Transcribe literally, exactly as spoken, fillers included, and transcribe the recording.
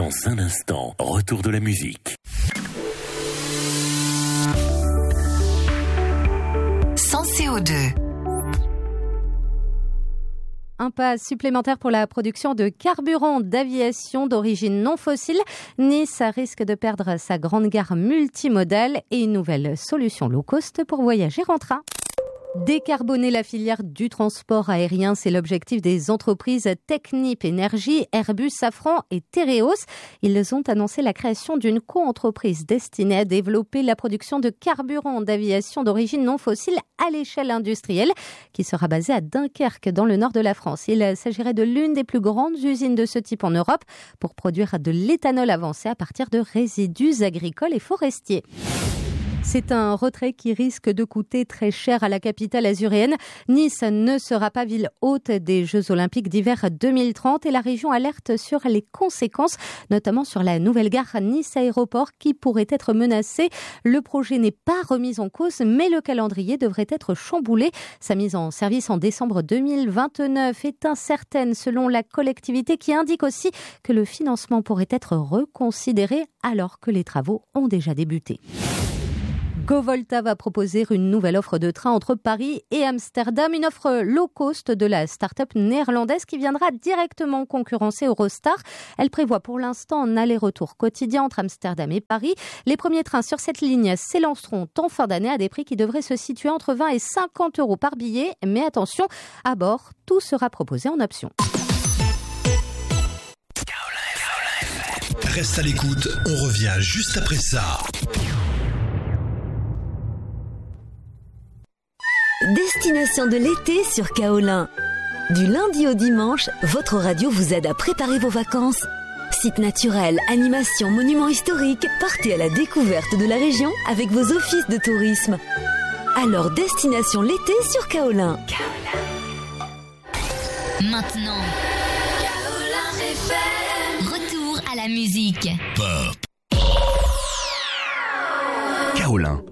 Dans un instant, retour de la musique. Sans C O deux. Un pas supplémentaire pour la production de carburant d'aviation d'origine non fossile. Nice risque de perdre sa grande gare multimodale et une nouvelle solution low cost pour voyager en train. Décarboner la filière du transport aérien, c'est l'objectif des entreprises Technip Énergie, Airbus, Safran et Tereos. Ils ont annoncé la création d'une co-entreprise destinée à développer la production de carburant d'aviation d'origine non fossile à l'échelle industrielle, qui sera basée à Dunkerque, dans le nord de la France. Il s'agirait de l'une des plus grandes usines de ce type en Europe pour produire de l'éthanol avancé à partir de résidus agricoles et forestiers. C'est un retrait qui risque de coûter très cher à la capitale azuréenne. Nice ne sera pas ville hôte des Jeux Olympiques d'hiver deux mille trente et la région alerte sur les conséquences, notamment sur la nouvelle gare Nice Aéroport qui pourrait être menacée. Le projet n'est pas remis en cause, mais le calendrier devrait être chamboulé. Sa mise en service en décembre deux mille vingt-neuf est incertaine selon la collectivité qui indique aussi que le financement pourrait être reconsidéré alors que les travaux ont déjà débuté. GoVolta va proposer une nouvelle offre de train entre Paris et Amsterdam, une offre low cost de la start-up néerlandaise qui viendra directement concurrencer Eurostar. Elle prévoit pour l'instant un aller-retour quotidien entre Amsterdam et Paris. Les premiers trains sur cette ligne s'élanceront en fin d'année à des prix qui devraient se situer entre vingt et cinquante euros par billet. Mais attention, à bord, tout sera proposé en option. Reste à l'écoute, on revient juste après ça. Destination de l'été sur Kaolin. Du lundi au dimanche, votre radio vous aide à préparer vos vacances. Sites naturels, animations, monuments historiques, partez à la découverte de la région avec vos offices de tourisme. Alors, destination l'été sur Kaolin. Kaolin. Maintenant, Kaolin F M. Retour à la musique. Pop. Kaolin.